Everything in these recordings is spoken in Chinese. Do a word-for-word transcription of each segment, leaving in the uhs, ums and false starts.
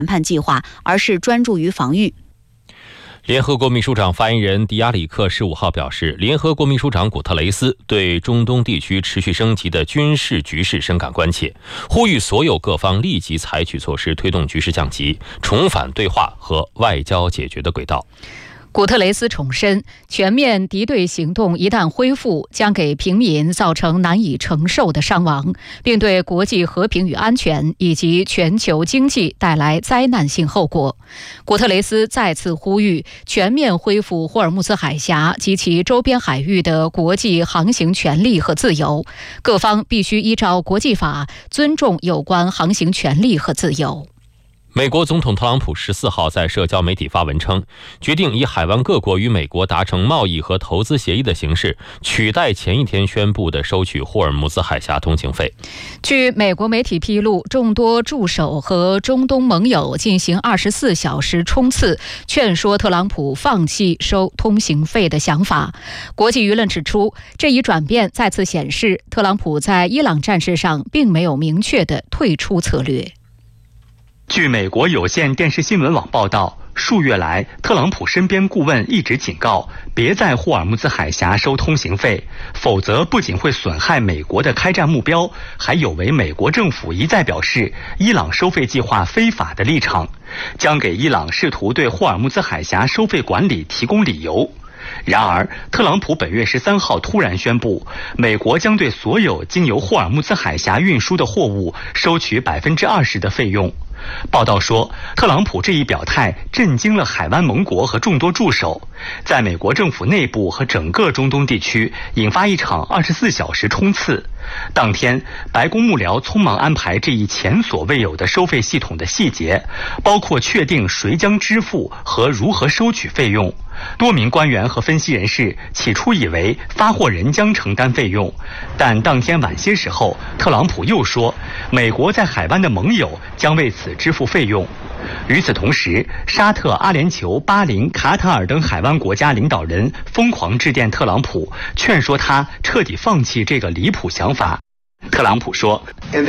谈判计划，而是专注于防御。 联合国秘书长发言人迪亚里克十五号表示，联合国秘书长古特雷斯对中东地区持续升级的军事局势深感关切，呼吁所有各方立即采取措施，推动局势降级，重返对话和外交解决的轨道。 古特雷斯重申，全面敌对行动一旦恢复，将给平民造成难以承受的伤亡，并对国际和平与安全以及全球经济带来灾难性后果。古特雷斯再次呼吁全面恢复霍尔木兹海峡及其周边海域的国际航行权利和自由，各方必须依照国际法尊重有关航行权利和自由。 美国总统特朗普十四号在社交媒体发文称，决定以海湾各国与美国达成贸易和投资协议的形式，取代前一天宣布的收取霍尔木兹海峡通行费。 据美国媒体披露，众多驻守和中东盟友进行二十四小时冲刺，劝说特朗普放弃收通行费的想法。国际舆论指出，这一转变再次显示，特朗普在伊朗战事上并没有明确的退出策略。 据美国有线电视新闻网报道，数月来，特朗普身边顾问一直警告，别在霍尔木兹海峡收通行费，否则不仅会损害美国的开战目标，还有违美国政府一再表示伊朗收费计划非法的立场，将给伊朗试图对霍尔木兹海峡收费管理提供理由。然而，特朗普本月十三号突然宣布，美国将对所有经由霍尔木兹海峡运输的货物收取百分之二十的费用。报道说，特朗普这一表态震惊了海湾盟国和众多驻守，在美国政府内部和整个中东地区引发一场二十四小时冲刺。当天，白宫幕僚匆忙安排这一前所未有的收费系统的细节，包括确定谁将支付和如何收取费用。多名官员和分析人士起初以为发货人将承担费用，但当天晚些时候，特朗普又说，美国在海湾的盟友将为此支付费用。与此同时，沙特、阿联酋、巴林、卡塔尔等海湾国家领导人疯狂致电特朗普，劝说他彻底放弃这个离谱想法。特朗普说，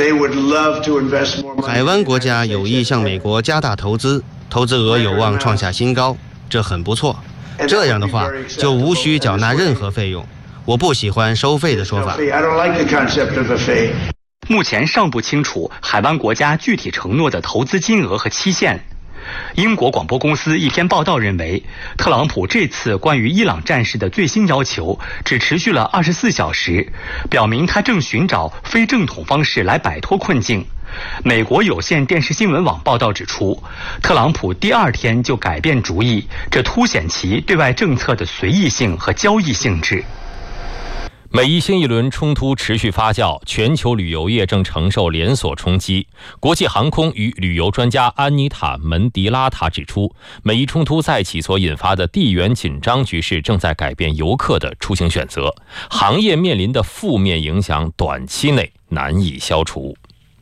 海湾国家有意向美国加大投资，投资额有望创下新高，这很不错。这样的话，就无需缴纳任何费用。我不喜欢收费的说法。 目前尚不清楚海湾国家具体承诺的投资金额和期限。英国广播公司一篇报道认为，特朗普这次关于伊朗战事的最新要求只持续了二十四小时，表明他正寻找非正统方式来摆脱困境。美国有线电视新闻网报道指出，特朗普第二天就改变主意，这凸显其对外政策的随意性和交易性质。 美伊新一轮冲突持续发酵，全球旅游业正承受连锁冲击。国际航空与旅游专家安妮塔·门迪拉塔指出，美伊冲突再起所引发的地缘紧张局势正在改变游客的出行选择，行业面临的负面影响短期内难以消除。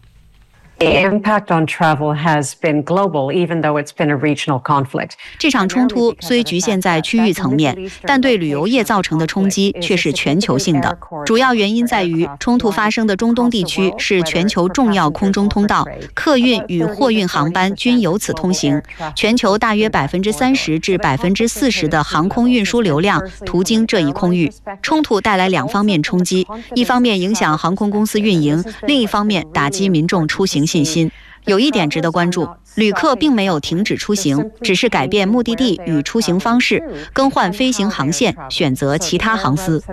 这场冲突虽局限在区域层面，但对旅游业造成的冲击却是全球性的。主要原因在于，冲突发生的中东地区是全球重要空中通道，客运与货运航班均由此通行。全球大约百分之三十至百分之四十的航空运输流量途经这一空域。冲突带来两方面冲击，一方面影响航空公司运营，另一方面打击民众出行信心。有一点值得关注，旅客并没有停止出行，只是改变目的地与出行方式，更换飞行航线，选择其他航司。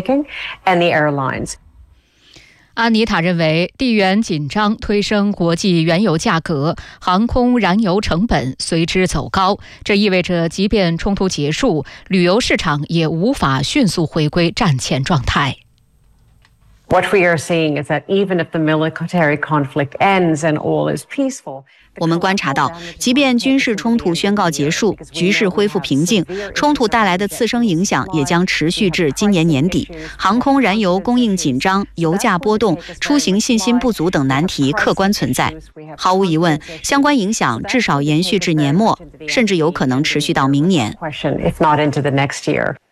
安妮塔认为，地缘紧张推升国际原油价格，航空燃油成本随之走高，这意味着即便冲突结束，旅游市场也无法迅速回归战前状态。 What we are seeing is that even if the military conflict ends and all is peaceful, 我们观察到，即便军事冲突宣告结束，局势恢复平静，冲突带来的次生影响也将持续至今年年底。航空燃油供应紧张、油价波动、出行信心不足等难题客观存在。毫无疑问，相关影响至少延续至年末，甚至有可能持续到明年。 if not into the next year.